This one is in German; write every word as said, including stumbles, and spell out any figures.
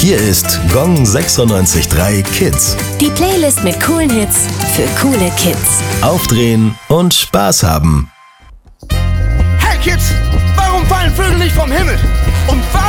Hier ist Gong sechsundneunzig Komma drei Kids. Die Playlist mit coolen Hits für coole Kids. Aufdrehen und Spaß haben. Hey Kids, warum fallen Vögel nicht vom Himmel? Und warum